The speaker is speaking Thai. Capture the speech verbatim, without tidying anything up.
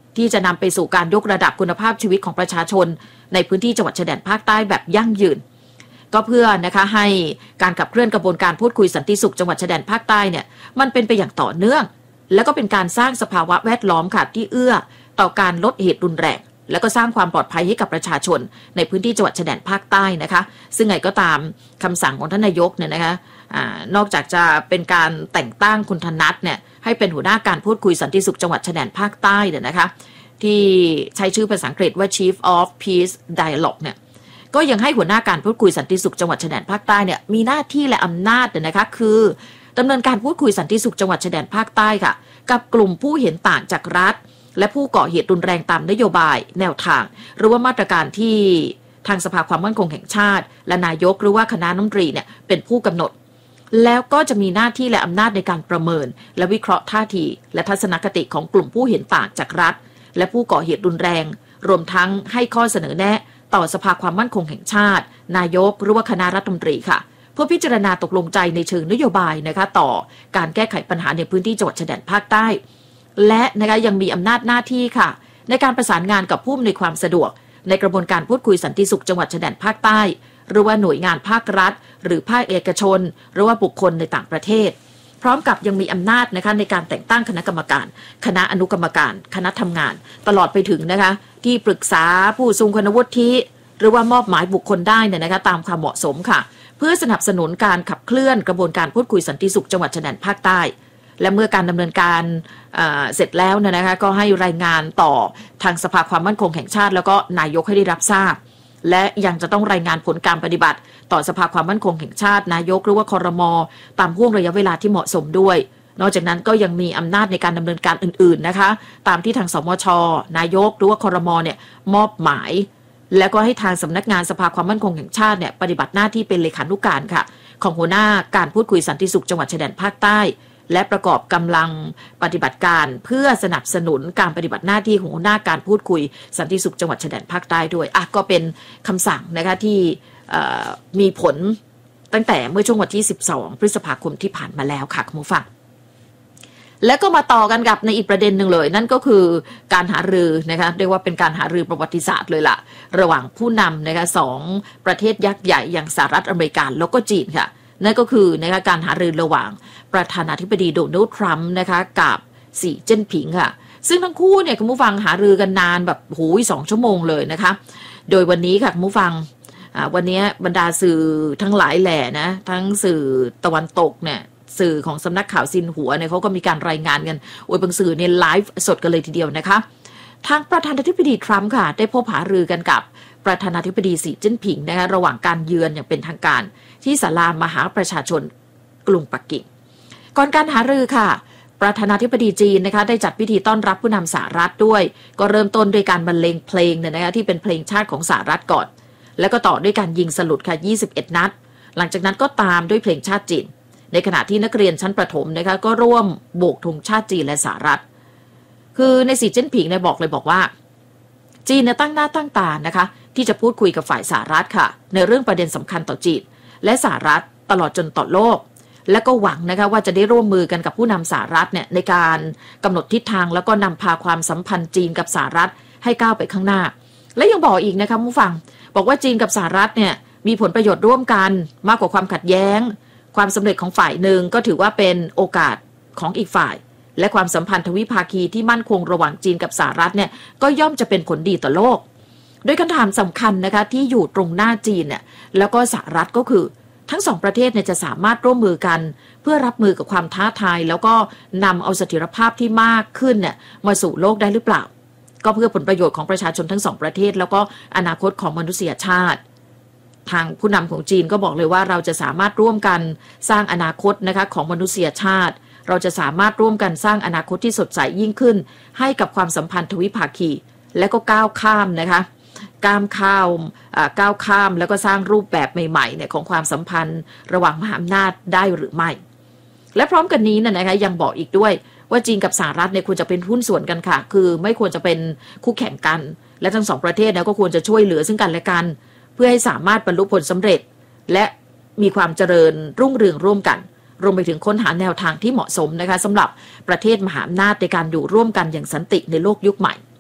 ที่จะนำไปสู่การยกระดับคุณภาพชีวิตของประชาชนในพื้นที่จังหวัดชายแดนภาคใต้แบบยั่งยืนก็เพื่อนะคะให้การขับเคลื่อนกระบวนการพูดคุยสันติสุขจังหวัดชายแดนภาคใต้เนี่ยมันเป็นไปอย่างต่อเนื่องแล้วก็เป็นการสร้างสภาวะแวดล้อมค่ะที่เอื้อต่อการลดเหตุรุนแรงแล้วก็สร้างความปลอดภัยให้กับประชาชนในพื้นที่จังหวัดชายแดนภาคใต้นะคะซึ่งไงก็ตามคำสั่งของท่านนายกเนี่ยนะคะอ่านอกจากจะเป็นการแต่งตั้งคุณธนัทเนี่ยให้เป็นหัวหน้าการพูดคุยสันติสุขจังหวัดชายแดนภาคใต้เนี่ยนะคะที่ใช้ชื่อภาษาอังกฤษว่า Chief of Peace Dialogue เนี่ยก็ยังให้หัวหน้าการพูดคุยสันติสุขจังหวัดชายแดนภาคใต้เนี่ยมีหน้าที่และอำนาจเนี่ยนะคะคือดำเนินการพูดคุยสันติสุขจังหวัดชายแดนภาคใต้ค่ะกับกลุ่มผู้เห็นต่างจากรัฐและผู้ก่อเหตุรุนแรงตามนโยบายแนวทางหรือว่ามาตรการที่ทางสภาความมั่นคงแห่งชาติและนายกหรือว่าคณะรัฐมนตรีเนี่ยเป็นผู้กำหนดแล้วก็จะมีหน้าที่และอำนาจในการประเมินและวิเคราะห์ท่าทีและทัศนคติของกลุ่มผู้เห็นต่างจากรัฐและผู้ก่อเหตุรุนแรงรวมทั้งให้ข้อเสนอแนะต่อสภาความมั่นคงแห่งชาตินายกหรือว่าคณะรัฐมนตรีค่ะเพื่อพิจารณาตกลงใจในเชิงนโยบายนะคะต่อการแก้ไขปัญหาในพื้นที่จังหวัดชายแดนภาคใต้และนะคะยังมีอำนาจหน้าที่ค่ะในการประสานงานกับผู้อำนวยความสะดวกในกระบวนการพูดคุยสันติสุขจังหวัดชายแดนภาคใต้หรือว่าหน่วยงานภาครัฐหรือภาคเอกชนหรือว่าบุคคลในต่างประเทศพร้อมกับยังมีอำนาจนะคะในการแต่งตั้งคณะกรรมการคณะอนุกรรมการคณะทำงานตลอดไปถึงนะคะที่ปรึกษาผู้ทรงคุณวุฒิหรือว่ามอบหมายบุคคลได้เนี่ยนะคะตามความเหมาะสมค่ะเพื่อสนับสนุนการขับเคลื่อนกระบวนการพูดคุยสันติสุขจังหวัดชายแดนภาคใต้และเมื่อการดำเนินการเเสร็จแล้วเนี่ยนะคะก็ให้รายงานต่อทางสภาความมั่นคงแห่งชาติแล้วก็นายกให้ได้รับทราบและยังจะต้องรายงานผลการปฏิบัติต่อสภาความมั่นคงแห่งชาตินายกหรือว่าครม.ตามห่วงระยะเวลาที่เหมาะสมด้วยนอกจากนั้นก็ยังมีอำนาจในการดำเนินการอื่นๆนะคะตามที่ทางสมช.นายกหรือว่าครม.เนี่ยมอบหมายแล้วก็ให้ทางสำนักงานสภาความมั่นคงแห่งชาติเนี่ยปฏิบัติหน้าที่เป็นเลขานุการค่ะของหัวหน้าการพูดคุยสันติสุขจังหวัดชายแดนภาคใต้และประกอบกำลังปฏิบัติการเพื่อสนับสนุนการปฏิบัติหน้าที่ของหัวหน้าการพูดคุยสันติสุขจังหวัดชายแดนภาคใต้ด้วยอ่ะก็เป็นคำสั่งนะคะที่มีผลตั้งแต่เมื่อช่วงวันที่สิบสองพฤษภาคมที่ผ่านมาแล้วค่ะคุณผู้ฟังแล้วก็มาต่อกันกับในอีกประเด็นหนึ่งเลยนั่นก็คือการหารือนะคะเรียกว่าเป็นการหารือประวัติศาสตร์เลยล่ะระหว่างผู้นำนะคะสองประเทศยักษ์ใหญ่อย่างสหรัฐอเมริกาแล้วก็จีนค่ะนั่นก็คือนะคะการหารือระหว่างประธานาธิบดีโดนัลด์ทรัมป์นะคะกับสีเจิ้นผิงค่ะซึ่งทั้งคู่เนี่ยคุณผู้ฟังหารือกันนานแบบโหยสองชั่วโมงเลยนะคะโดยวันนี้ค่ะคุณผู้ฟังวันนี้บรรดาสื่อทั้งหลายแหล่นะทั้งสื่อตะวันตกเนี่ยสื่อของสำนักข่าวซินหัวเนี่ยเขาก็มีการรายงานกันโอ้ยบางสื่อเนี่ยไลฟ์สดกันเลยทีเดียวนะคะทางประธานาธิบดีทรัมป์ค่ะได้พบหารือกันกับประธานาธิบดีสีจิ้นผิงนะคะระหว่างการเยือนอย่างเป็นทางการที่ศาลามหาประชาชนกรุงปักกิ่งก่อนการหารือค่ะประธานาธิบดีจีนนะคะได้จัดพิธีต้อนรับผู้นำสหรัฐด้วยก็เริ่มต้นด้วยการบรรเลงเพลงเนี่ยนะคะที่เป็นเพลงชาติของสหรัฐก่อนแล้วก็ต่อด้วยการยิงสลุดค่ะยี่สิบเอ็ดนัดหลังจากนั้นก็ตามด้วยเพลงชาติจีนในขณะที่นักเรียนชั้นประถมนะคะก็ร่วมโบกธงชาติจีนและสหรัฐคือในสีจิ้นผิงเนี่ยบอกเลยบอกว่าจีนเนี่ยตั้งหน้าตั้งตานะคะที่จะพูดคุยกับฝ่ายสหรัฐค่ะในเรื่องประเด็นสำคัญต่อจีนและสหรัฐตลอดจนต่อโลกและก็หวังนะคะว่าจะได้ร่วมมือกันกับผู้นำสหรัฐเนี่ยในการกำหนดทิศทางแล้วก็นำพาความสัมพันธ์จีนกับสหรัฐให้ก้าวไปข้างหน้าและยังบอกอีกนะคะผู้ฟังบอกว่าจีนกับสหรัฐเนี่ยมีผลประโยชน์ร่วมกันมากกว่าความขัดแย้งความสำเร็จของฝ่ายหนึ่งก็ถือว่าเป็นโอกาสของอีกฝ่ายและความสัมพันธ์ทวิภาคีที่มั่นคงระหว่างจีนกับสหรัฐเนี่ยก็ย่อมจะเป็นผลดีต่อโลกโดยคำถามสำคัญนะคะที่อยู่ตรงหน้าจีนเนี่ยแล้วก็สหรัฐก็คือทั้งสองประเทศเนี่ยจะสามารถร่วมมือกันเพื่อรับมือกับความท้าทายแล้วก็นำเอาเสถียรภาพที่มากขึ้นเนี่ยมาสู่โลกได้หรือเปล่าก็เพื่อผลประโยชน์ของประชาชนทั้งสองประเทศแล้วก็อนาคตของมนุษยชาติทางผู้นำของจีนก็บอกเลยว่าเราจะสามารถร่วมกันสร้างอนาคตนะคะของมนุษยชาติเราจะสามารถร่วมกันสร้างอนาคตที่สดใสยิ่งขึ้นให้กับความสัมพันธ์ทวิภาคีและก็ก้าวข้ามนะคะก้ามข้าวก้าวข้ามแล้วก็สร้างรูปแบบใหม่ๆเนี่ยของความสัมพันธ์ระหว่างมหาอำนาจได้หรือไม่และพร้อมกันนี้นะคะยังบอกอีกด้วยว่าจีนกับสหรัฐเนี่ยควรจะเป็นหุ้นส่วนกันค่ะคือไม่ควรจะเป็นคู่แข่งกันและทั้งสองประเทศเนี่ยก็ควรจะช่วยเหลือซึ่งกันและกันเพื่อให้สามารถบรรลุผลสำเร็จและมีความเจริญรุ่งเรืองร่วมกันรวมไปถึงค้นหาแนวทางที่เหมาะสมนะคะสำหรับประเทศมหาอำนาจในการอยู่ร่วมกันอย่างสันติในโลกยุคใหม่